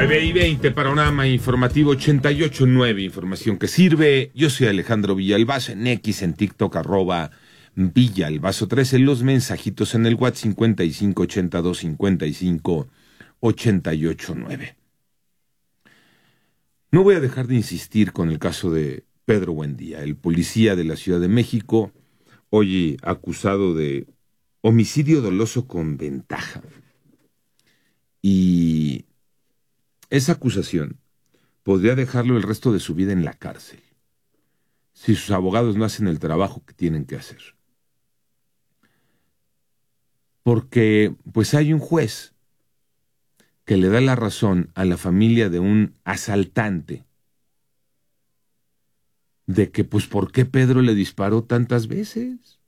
9:20, panorama informativo 88.9, información que sirve. Yo soy Alejandro Villalbazo, en X, en TikTok, @Villalbazo13, los mensajitos en el WhatsApp 55825588.9. No voy a dejar de insistir con el caso de Pedro Buendía, el policía de la Ciudad de México, hoy acusado de homicidio doloso con ventaja. Y esa acusación podría dejarlo el resto de su vida en la cárcel, si sus abogados no hacen el trabajo que tienen que hacer. Porque, pues hay un juez que le da la razón a la familia de un asaltante de que, pues, ¿por qué Pedro le disparó tantas veces?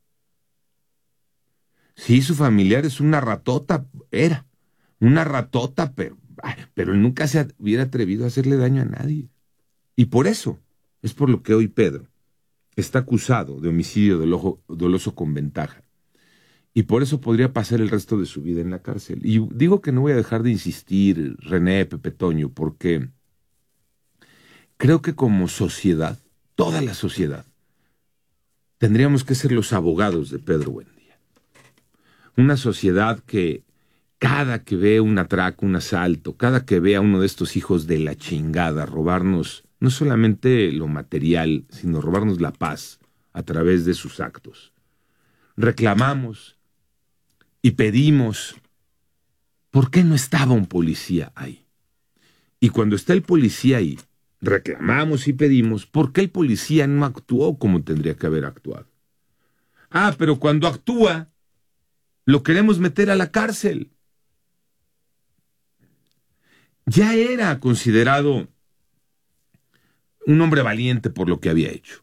Sí, su familiar es una ratota, era una ratota, pero él nunca se hubiera atrevido a hacerle daño a nadie. Y por eso, es por lo que hoy Pedro está acusado de homicidio doloso con ventaja. Y por eso podría pasar el resto de su vida en la cárcel. Y digo que no voy a dejar de insistir, René, Pepe Toño, porque creo que como sociedad, toda la sociedad, tendríamos que ser los abogados de Pedro Buendía. Una sociedad que cada que ve un atraco, un asalto, cada que ve a uno de estos hijos de la chingada robarnos no solamente lo material, sino robarnos la paz a través de sus actos, reclamamos y pedimos, ¿por qué no estaba un policía ahí? Y cuando está el policía ahí, reclamamos y pedimos, ¿por qué el policía no actuó como tendría que haber actuado? Ah, pero cuando actúa, lo queremos meter a la cárcel. Ya era considerado un hombre valiente por lo que había hecho.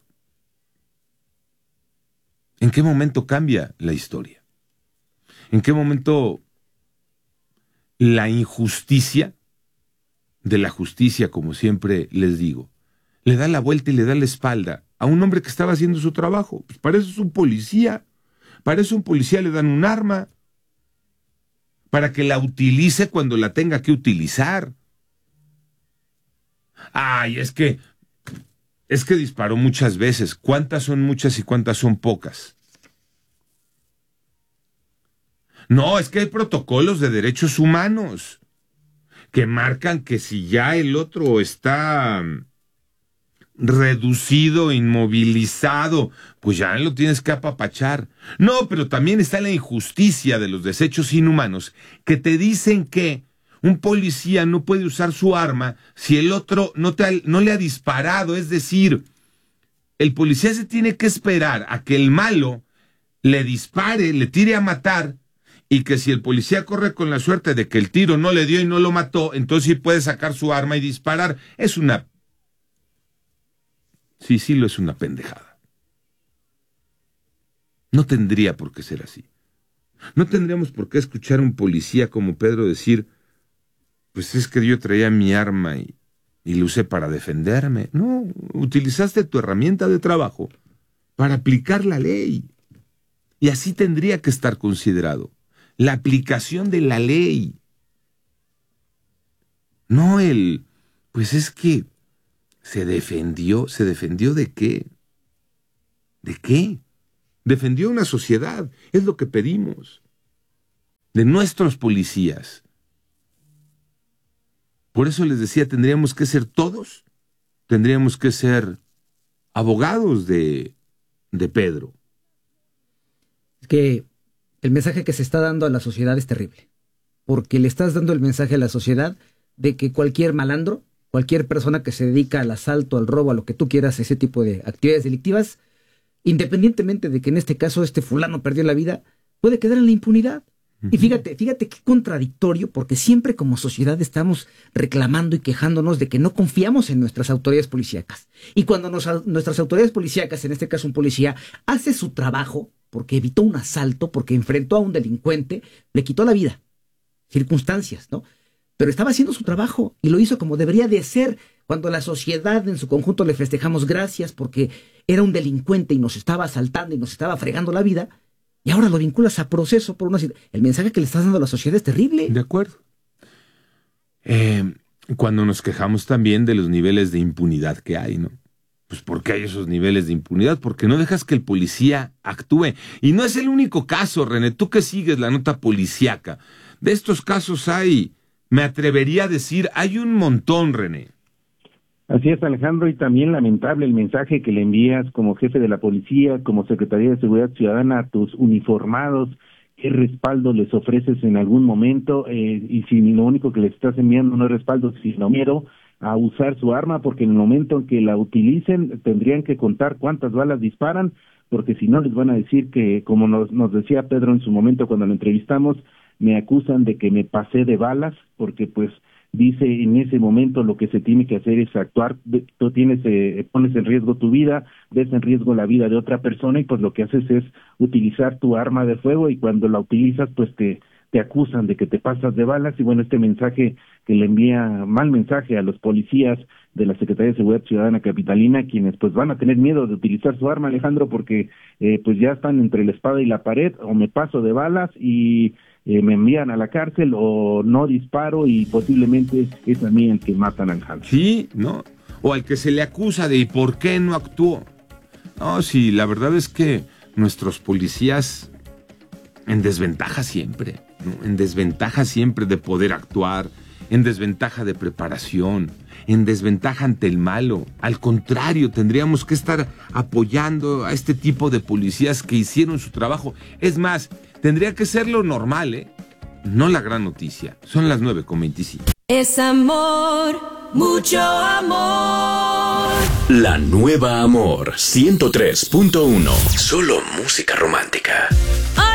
¿En qué momento cambia la historia? ¿En qué momento la injusticia de la justicia, como siempre les digo, le da la vuelta y le da la espalda a un hombre que estaba haciendo su trabajo? Pues para eso es un policía. Para eso un policía le dan un arma, para que la utilice cuando la tenga que utilizar. Ay, es que disparó muchas veces. ¿Cuántas son muchas y cuántas son pocas? No, es que hay protocolos de derechos humanos que marcan que si ya el otro está reducido, inmovilizado, pues ya lo tienes que apapachar. No, pero también está la injusticia de los desechos inhumanos que te dicen que un policía no puede usar su arma si el otro no le ha disparado. Es decir, el policía se tiene que esperar a que el malo le dispare, le tire a matar, y que si el policía corre con la suerte de que el tiro no le dio y no lo mató, entonces sí puede sacar su arma y disparar. Es una... Sí, lo es una pendejada. No tendría por qué ser así. No tendríamos por qué escuchar a un policía como Pedro decir, pues es que yo traía mi arma y lo usé para defenderme. No, utilizaste tu herramienta de trabajo para aplicar la ley. Y así tendría que estar considerado. La aplicación de la ley. No pues es que ¿se defendió de qué? ¿De qué? Defendió una sociedad, es lo que pedimos. De nuestros policías. Por eso les decía, tendríamos que ser todos, tendríamos que ser abogados de Pedro. Es que el mensaje que se está dando a la sociedad es terrible, porque le estás dando el mensaje a la sociedad de que cualquier malandro, cualquier persona que se dedica al asalto, al robo, a lo que tú quieras, ese tipo de actividades delictivas, independientemente de que en este caso este fulano perdió la vida, puede quedar en la impunidad. Y fíjate qué contradictorio, porque siempre como sociedad estamos reclamando y quejándonos de que no confiamos en nuestras autoridades policíacas. Y cuando nuestras autoridades policíacas, en este caso un policía, hace su trabajo porque evitó un asalto, porque enfrentó a un delincuente, le quitó la vida. Circunstancias, ¿no? Pero estaba haciendo su trabajo y lo hizo como debería de ser. Cuando la sociedad en su conjunto le festejamos gracias porque era un delincuente y nos estaba asaltando y nos estaba fregando la vida, y ahora lo vinculas a proceso por una... El mensaje que le estás dando a la sociedad es terrible. De acuerdo. cuando nos quejamos también de los niveles de impunidad que hay, ¿no? Pues ¿por qué hay esos niveles de impunidad? Porque no dejas que el policía actúe. Y no es el único caso, René, tú que sigues la nota policíaca. De estos casos hay, me atrevería a decir, hay un montón, René. Así es, Alejandro, y también lamentable el mensaje que le envías como jefe de la policía, como Secretaría de Seguridad Ciudadana a tus uniformados. ¿Qué respaldo les ofreces en algún momento? Y si lo único que les estás enviando no es respaldo, sino miedo a usar su arma, porque en el momento en que la utilicen tendrían que contar cuántas balas disparan, porque si no les van a decir que, como nos decía Pedro en su momento cuando lo entrevistamos, me acusan de que me pasé de balas, porque pues dice en ese momento lo que se tiene que hacer es actuar, tú pones en riesgo tu vida, ves en riesgo la vida de otra persona y pues lo que haces es utilizar tu arma de fuego y cuando la utilizas pues te acusan de que te pasas de balas y bueno, este mensaje que le envía, mal mensaje a los policías de la Secretaría de Seguridad Ciudadana Capitalina, quienes pues van a tener miedo de utilizar su arma, Alejandro, porque pues ya están entre la espada y la pared, o me paso de balas y me envían a la cárcel o no disparo y posiblemente es a mí el que matan al Alejandro. Sí, ¿no? O al que se le acusa de ¿y por qué no actuó? No, sí, la verdad es que nuestros policías en desventaja siempre, ¿no? En desventaja siempre de poder actuar, en desventaja de preparación, en desventaja ante el malo. Al contrario, tendríamos que estar apoyando a este tipo de policías que hicieron su trabajo. Es más, tendría que ser lo normal, ¿eh? No la gran noticia. Son las 9:25. Es amor, mucho amor. La nueva Amor 103.1. Solo música romántica.